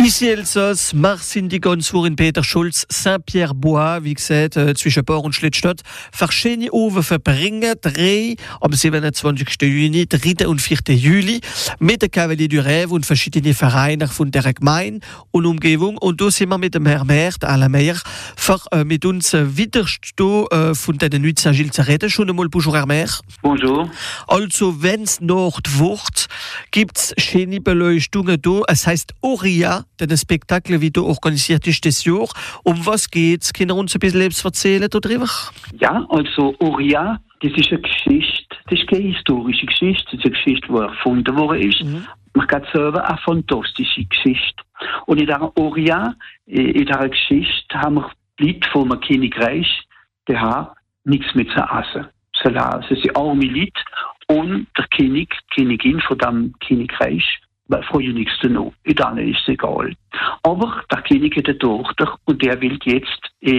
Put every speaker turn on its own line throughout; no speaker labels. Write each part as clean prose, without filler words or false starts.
Ici Elsass, Mars in die Gonsuhr in Peter Schulz, Saint-Pierre-Bois, wie gesagt, zwischen Bor und Schlittstadt, verschiedene Oven verbringen, 3 am 27. Juni, 3. und 4. Juli, mit der Cavalier du Rêve und verschiedene Vereine von der Gemeinde und Umgebung. Und da sind wir mit dem Herrn Maire, Alain Maire, mit uns widerstehen von der Nuit Saint-Gilles zu reden. Schon einmal, bonjour, Herr Maire.
Bonjour.
Also, wenn es Nacht wird, gibt es schöne Beleuchtungen da. Es heisst Oria, den Spektakel, wie du organisiert ist das Jahr. Um was geht's? Können wir uns ein bisschen erzählen darüber?
Ja, also Oria, das ist eine Geschichte, das ist keine historische Geschichte, das ist eine Geschichte, die erfunden worden ist. Man kann sagen, eine fantastische Geschichte. Und in dieser Oria, in dieser Geschichte, haben wir die Leute vom Königreich, die haben nichts mehr zu essen. Sie sind arme Leute und der König, die Königin von diesem Königreich, freuen nichts danach. In denen ist es egal. Aber der König hat eine Tochter und der will jetzt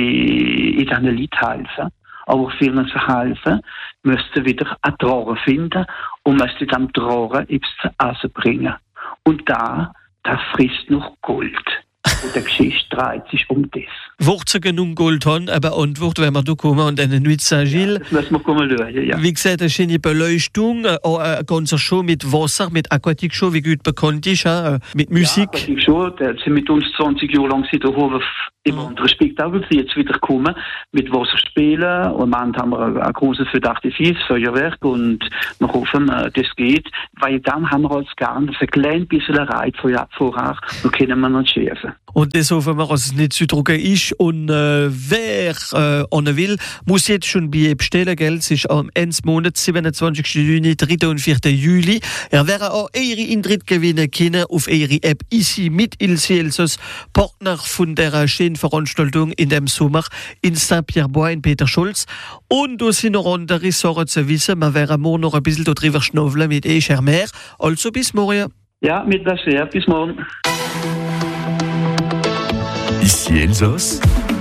in diesen Leuten helfen. Aber für ihnen zu helfen, müsste wieder einen Drachen finden und müsste dem Drachen etwas zu essen bringen. Und da frisst noch Gold. Und der Geschichte dreht sich um das.
Wurzeln genug Gold haben, aber Antwort, wenn wir da kommen und eine Nuit Saint-Gilles.
Ja, das müssen wir kommen schauen, ja.
Wie gesagt, eine schöne Beleuchtung, eine ganze Show mit Wasser, mit Aquatik-Show, wie gut bekannt ist, mit Musik.
Ja, Aquatik-Show, der sind mit uns 20 Jahre lang in der Hof immer andere Spektakel, die jetzt wieder kommen, mit Wasserspielen. Und am Ende haben wir ein großes Feuerwerk und wir hoffen, das geht. Weil dann haben wir uns gern ein klein bisschen Reiz vorher, dann können wir noch schärfen.
Und das hoffen wir, dass es nicht zu drucken ist. Und wer will, muss jetzt schon Bier bestellen, gell? Es ist am Ende Monat, 27. Juni, 3. und 4. Juli. Werden auch Ihre Eintritt gewinnen können auf Ihre App Ici mit Ici Elsass, Partner von der schönen Veranstaltung in dem Sommer in Saint-Pierre-Bois in Peter Schulz. Und da sind noch andere Sachen zu wissen. Wir werden morgen noch ein bisschen darüber schnaufeln mit Herr Maire. Also bis morgen.
Ja, mit Plaisir. Bis morgen.
Ici Elsass.